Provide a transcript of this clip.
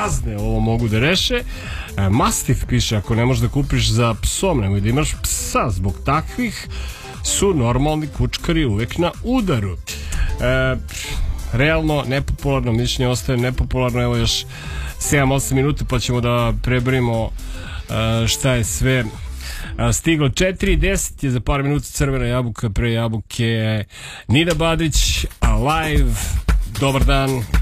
kazne ovo mogu da reše. Mastif piše, ako ne možeš da kupiš za psom, nemoj da imaš psa. Zbog takvih su normalni kučkari uvek na udaru. Realno, nepopularno mišljenje ostaje nepopularno. Evo još 7-8 minuta pa ćemo da prebrimo šta je sve stiglo. 4:10 je za par minuta Crvena jabuka, pre jabuke Nida Badrić, Alive. Dobar dan.